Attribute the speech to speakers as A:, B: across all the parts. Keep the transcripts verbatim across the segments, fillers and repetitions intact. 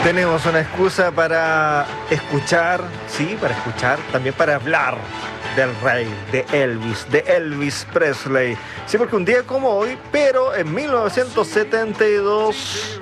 A: Tenemos una excusa para escuchar, sí, para escuchar, también para hablar del rey, de Elvis, de Elvis Presley. Sí, porque un día como hoy, pero en mil novecientos setenta y dos,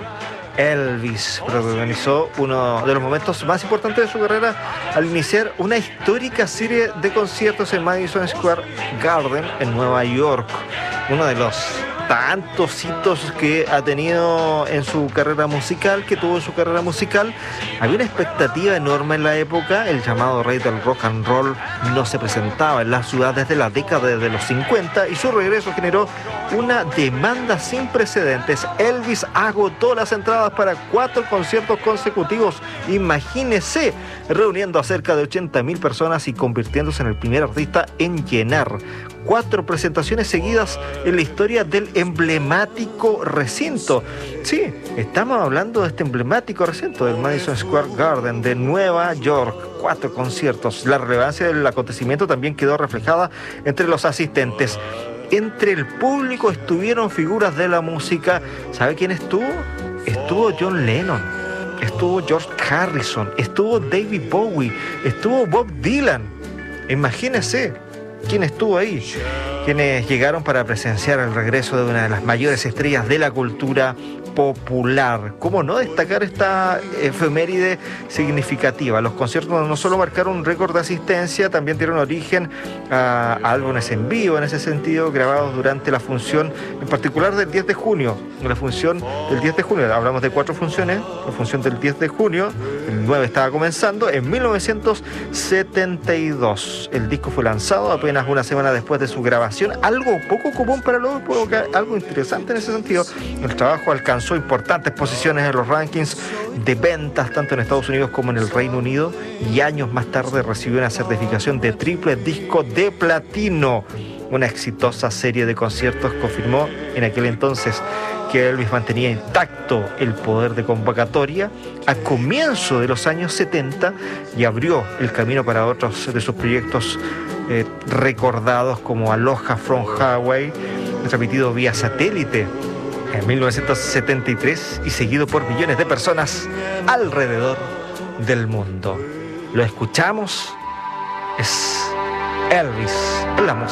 A: Elvis protagonizó uno de los momentos más importantes de su carrera al iniciar una histórica serie de conciertos en Madison Square Garden en Nueva York. Uno de los tantos hitos que ha tenido en su carrera musical, que tuvo en su carrera musical. Había una expectativa enorme en la época. El llamado rey del rock and roll no se presentaba en la ciudad desde la década de los cincuenta y su regreso generó una demanda sin precedentes. Elvis agotó las entradas para cuatro conciertos consecutivos, imagínese, reuniendo a cerca de ochenta mil personas y convirtiéndose en el primer artista en llenar cuatro presentaciones seguidas en la historia del emblemático recinto. Sí, estamos hablando de este emblemático recinto del Madison Square Garden de Nueva York. Cuatro conciertos. La relevancia del acontecimiento también quedó reflejada entre los asistentes. Entre el público estuvieron figuras de la música. ¿Sabe quién estuvo? Estuvo John Lennon, estuvo George Harrison, estuvo David Bowie, estuvo Bob Dylan. Imagínese quién estuvo ahí, quienes llegaron para presenciar el regreso de una de las mayores estrellas de la cultura popular. ¿Cómo no destacar esta efeméride significativa? Los conciertos no solo marcaron un récord de asistencia, también dieron origen a, a álbumes en vivo, en ese sentido, grabados durante la función, en particular del diez de junio. La función del diez de junio, hablamos de cuatro funciones, la función del diez de junio, el nueve estaba comenzando, en mil novecientos setenta y dos. El disco fue lanzado apenas una semana después de su grabación, algo poco común para los época, algo interesante en ese sentido. El trabajo alcanzó importantes posiciones en los rankings de ventas tanto en Estados Unidos como en el Reino Unido y años más tarde recibió una certificación de triple disco de platino. Una exitosa serie de conciertos confirmó en aquel entonces que Elvis mantenía intacto el poder de convocatoria a comienzo de los años setenta y abrió el camino para otros de sus proyectos eh, recordados como Aloha from Hawaii, transmitido vía satélite en mil novecientos setenta y tres y seguido por millones de personas alrededor del mundo. Lo escuchamos, es Elvis, la música.